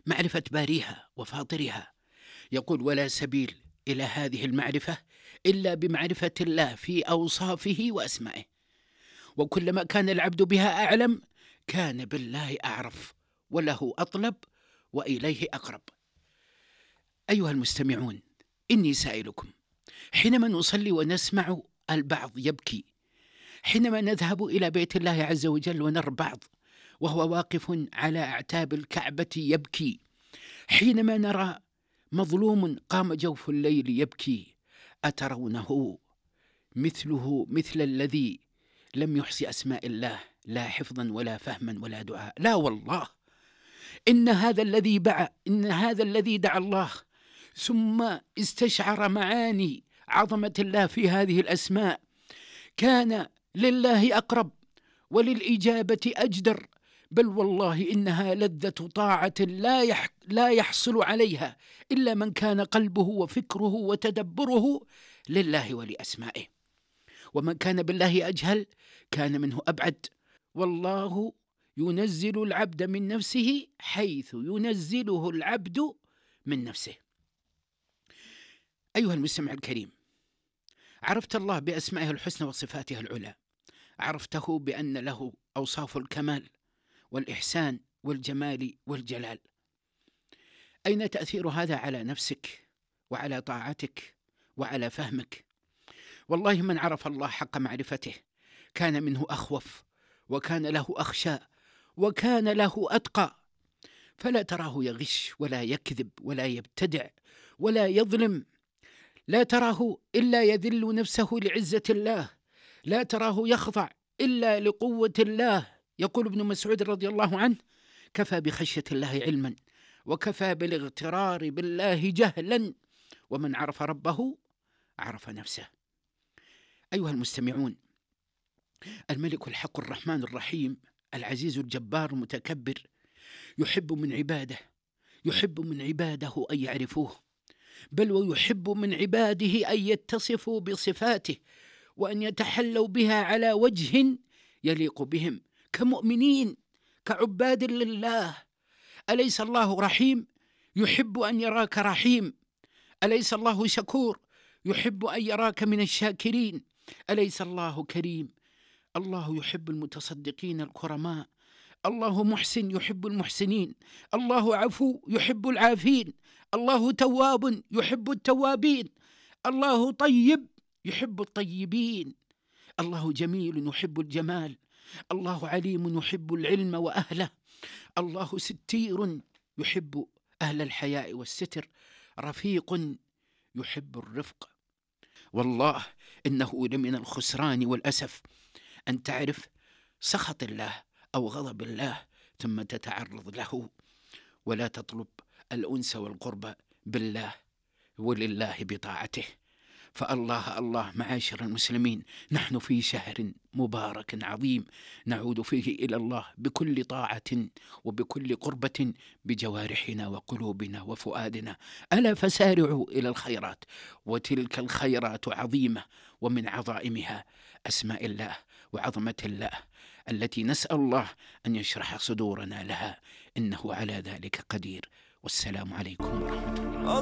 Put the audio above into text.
معرفة باريها وفاطرها. يقول: ولا سبيل إلى هذه المعرفة إلا بمعرفة الله في أوصافه وأسمائه، وكلما كان العبد بها أعلم كان بالله أعرف، وله أطلب وإليه أقرب. أيها المستمعون، إني سائلكم: حينما نصلي ونسمع البعض يبكي، حينما نذهب إلى بيت الله عز وجل ونرى بعض وهو واقف على أعتاب الكعبة يبكي، حينما نرى مظلوم قام جوف الليل يبكي، أترونه مثله مثل الذي لم يحصي أسماء الله لا حفظا ولا فهما ولا دعاء؟ لا والله، إن هذا الذي دعا الله ثم استشعر معاني عظمة الله في هذه الأسماء كان لله أقرب وللإجابة أجدر، بل والله إنها لذة طاعة لا يحصل عليها إلا من كان قلبه وفكره وتدبره لله ولأسمائه. ومن كان بالله أجهل كان منه أبعد. والله ينزل العبد من نفسه حيث ينزله العبد من نفسه. أيها المستمع الكريم، عرفت الله بأسمائه الحسنى وصفاته العلى، عرفته بأن له أوصاف الكمال والإحسان والجمال والجلال. أين تأثير هذا على نفسك وعلى طاعتك وعلى فهمك؟ والله من عرف الله حق معرفته كان منه أخوف، وكان له أخشى، وكان له أتقى. فلا تراه يغش ولا يكذب ولا يبتدع ولا يظلم، لا تراه إلا يذل نفسه لعزة الله، لا تراه يخضع إلا لقوة الله. يقول ابن مسعود رضي الله عنه: كفى بخشية الله علما، وكفى بالاغترار بالله جهلا، ومن عرف ربه عرف نفسه. أيها المستمعون، الملك الحق الرحمن الرحيم العزيز الجبار المتكبر يحب من عباده أن يعرفوه، بل ويحب من عباده أن يتصفوا بصفاته وأن يتحلوا بها على وجه يليق بهم كمؤمنين كعباد لله. أليس الله رحيم؟ يحب أن يراك رحيم. أليس الله شكور؟ يحب أن يراك من الشاكرين. أليس الله كريم؟ الله يحب المتصدقين الكرماء. الله محسن يحب المحسنين. الله عفو يحب العافين. الله تواب يحب التوابين. الله طيب يحب الطيبين. الله جميل يحب الجمال. الله عليم يحب العلم وأهله. الله ستير يحب أهل الحياء والستر. رفيق يحب الرفق. والله إنه لمن الخسران والأسف أن تعرف سخط الله أو غضب الله ثم تتعرض له ولا تطلب الأنس والقرب بالله ولله بطاعته. فالله معاشر المسلمين، نحن في شهر مبارك عظيم نعود فيه إلى الله بكل طاعة وبكل قربة بجوارحنا وقلوبنا وفؤادنا. ألا فسارعوا إلى الخيرات، وتلك الخيرات عظيمة، ومن عظائمها أسماء الله وعظمة الله التي نسأل الله أن يشرح صدورنا لها، إنه على ذلك قدير. والسلام عليكم ورحمة الله.